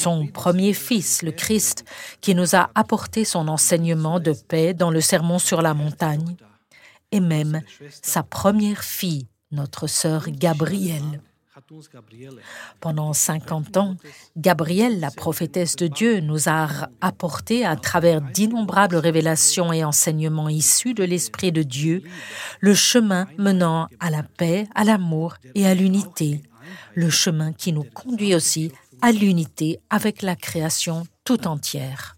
son premier Fils, le Christ, qui nous a apporté son enseignement de paix dans le Sermon sur la montagne, et même sa première fille, notre sœur Gabrielle. Pendant 50 ans, Gabrielle, la prophétesse de Dieu, nous a apporté, à travers d'innombrables révélations et enseignements issus de l'Esprit de Dieu, le chemin menant à la paix, à l'amour et à l'unité, le chemin qui nous conduit aussi à l'unité avec la création tout entière.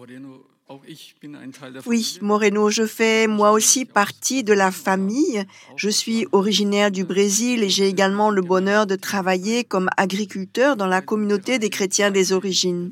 Oui, Moreno, je fais moi aussi partie de la famille. Je suis originaire du Brésil et j'ai également le bonheur de travailler comme agriculteur dans la communauté des chrétiens des origines.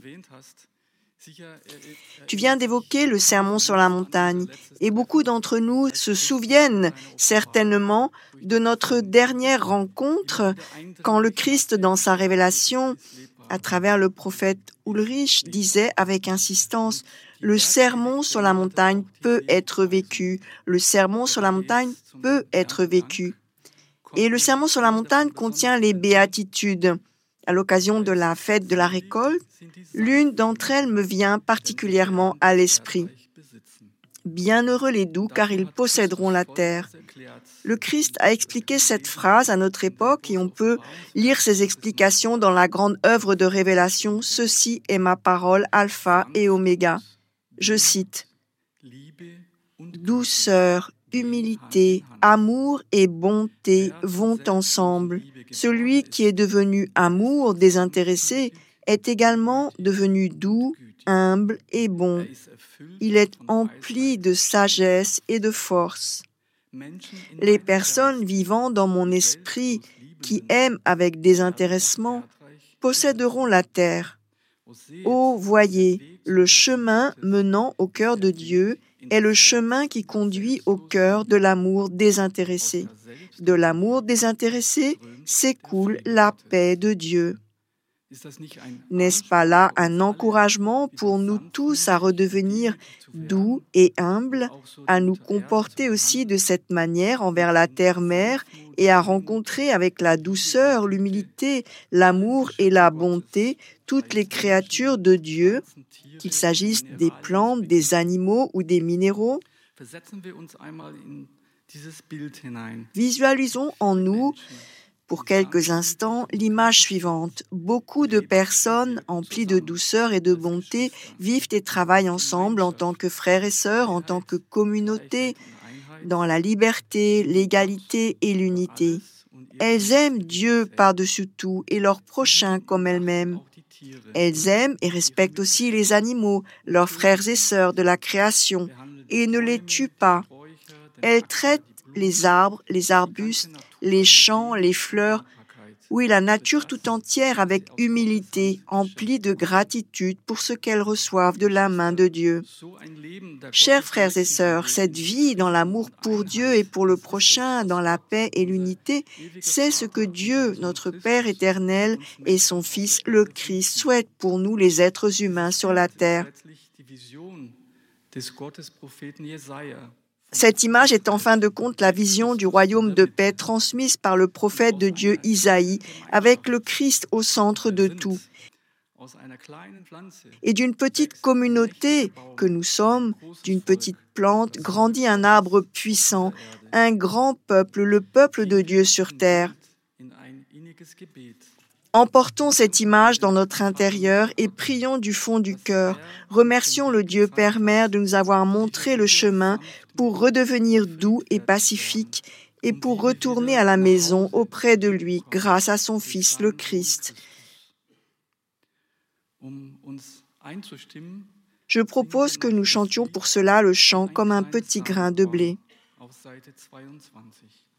Tu viens d'évoquer le sermon sur la montagne et beaucoup d'entre nous se souviennent certainement de notre dernière rencontre quand le Christ, dans sa révélation, à travers le prophète Ulrich, disait avec insistance « Le sermon sur la montagne peut être vécu. Le sermon sur la montagne peut être vécu. » Et le sermon sur la montagne contient les béatitudes. À l'occasion de la fête de la récolte, l'une d'entre elles me vient particulièrement à l'esprit. Bienheureux les doux, car ils posséderont la terre. Le Christ a expliqué cette phrase à notre époque et on peut lire ses explications dans la grande œuvre de révélation « Ceci est ma parole, alpha et oméga ». Je cite « Douceur, humilité, amour et bonté vont ensemble. Celui qui est devenu amour désintéressé est également devenu doux, humble et bon. Il est empli de sagesse et de force. Les personnes vivant dans mon esprit qui aiment avec désintéressement posséderont la terre. Oh, voyez, le chemin menant au cœur de Dieu est le chemin qui conduit au cœur de l'amour désintéressé. De l'amour désintéressé s'écoule la paix de Dieu. N'est-ce pas là un encouragement pour nous tous à redevenir doux et humbles, à nous comporter aussi de cette manière envers la terre-mère et à rencontrer avec la douceur, l'humilité, l'amour et la bonté toutes les créatures de Dieu, qu'il s'agisse des plantes, des animaux ou des minéraux? Visualisons en nous pour quelques instants l'image suivante. Beaucoup de personnes emplies de douceur et de bonté vivent et travaillent ensemble en tant que frères et sœurs, en tant que communauté, dans la liberté, l'égalité et l'unité. Elles aiment Dieu par-dessus tout et leurs prochains comme elles-mêmes. Elles aiment et respectent aussi les animaux, leurs frères et sœurs de la création, et ne les tuent pas. Elles traitent les arbres, les arbustes, les champs, les fleurs, oui, la nature tout entière avec humilité, emplie de gratitude pour ce qu'elles reçoivent de la main de Dieu. Chers frères et sœurs, cette vie dans l'amour pour Dieu et pour le prochain, dans la paix et l'unité, c'est ce que Dieu, notre Père éternel, et son Fils, le Christ, souhaitent pour nous les êtres humains sur la terre. Cette image est en fin de compte la vision du royaume de paix transmise par le prophète de Dieu Isaïe, avec le Christ au centre de tout. Et d'une petite communauté que nous sommes, d'une petite plante, grandit un arbre puissant, un grand peuple, le peuple de Dieu sur terre. Emportons cette image dans notre intérieur et prions du fond du cœur. Remercions le Dieu Père Mère de nous avoir montré le chemin pour redevenir doux et pacifique et pour retourner à la maison auprès de lui grâce à son Fils le Christ. Je propose que nous chantions pour cela le chant comme un petit grain de blé.